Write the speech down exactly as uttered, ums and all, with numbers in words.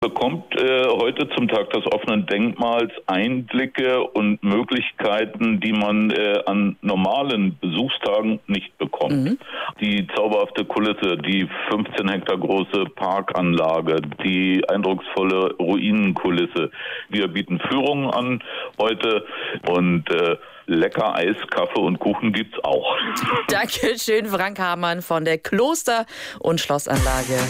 Bekommt äh, heute zum Tag des offenen Denkmals Einblicke und Möglichkeiten, die man äh, an normalen Besuchstagen nicht bekommt. Mhm. Die zauberhafte Kulisse, die fünfzehn Hektar große Parkanlage, die eindrucksvolle Ruinenkulisse. Wir bieten Führungen an heute und äh, lecker Eis, Kaffee und Kuchen gibt's auch. Dankeschön, Frank Hamann von der Kloster- und Schlossanlage